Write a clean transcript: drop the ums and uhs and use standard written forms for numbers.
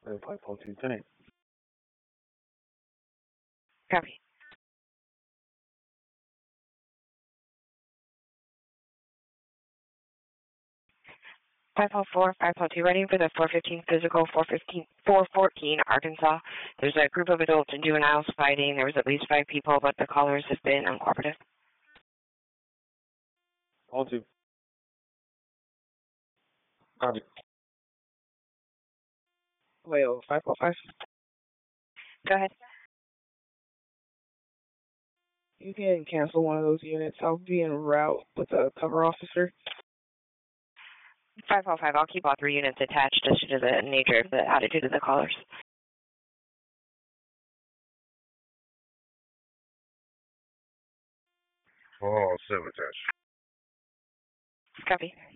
542 10. Copy. 504, 502, ready for the 415 physical, 414 Arkansas. There's a group of adults and juveniles fighting. There was at least 5 people, but the callers have been uncooperative. All 2. Copy. Wait, 545. Go ahead. You can cancel one of those units. I'll be en route with a cover officer. 505, I'll keep all 3 units attached just due to the nature of the attitude of the callers. Oh, 7 attached. Copy.